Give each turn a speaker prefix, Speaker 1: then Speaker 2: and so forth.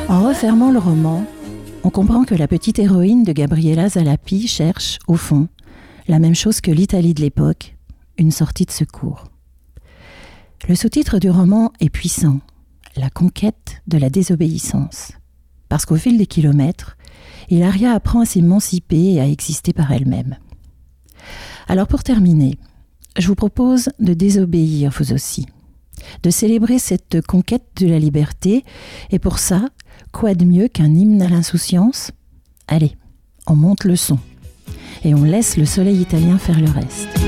Speaker 1: En refermant le roman, on comprend que la petite héroïne de Gabriella Zalapi cherche, au fond, la même chose que l'Italie de l'époque, une sortie de secours. Le sous-titre du roman est puissant, la conquête de la désobéissance. Parce qu'au fil des kilomètres, Ilaria apprend à s'émanciper et à exister par elle-même. Alors pour terminer, je vous propose de désobéir vous aussi, de célébrer cette conquête de la liberté, et pour ça, quoi de mieux qu'un hymne à l'insouciance ? Allez, on monte le son, et on laisse le soleil italien faire le reste.